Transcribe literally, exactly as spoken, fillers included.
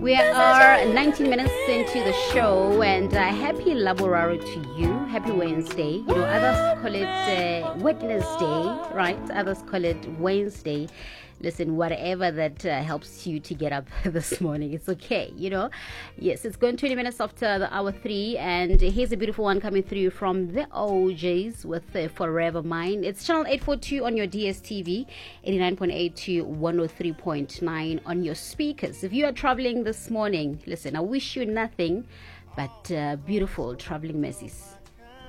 We are nineteen minutes into the show, and uh, happy Laboraro to you. Happy Wednesday. You know, others call it uh, Wednesday, right? Others call it Wednesday. Listen, whatever that uh, helps you to get up this morning, it's okay, you know. Yes, it's going twenty minutes after the hour three, and here's a beautiful one coming through from the O Js with uh, Forever Mine. It's channel eight forty-two on your D S T V, eighty-nine point eight to one oh three point nine on your speakers. If you are traveling this morning, listen, I wish you nothing but uh, beautiful traveling mercies.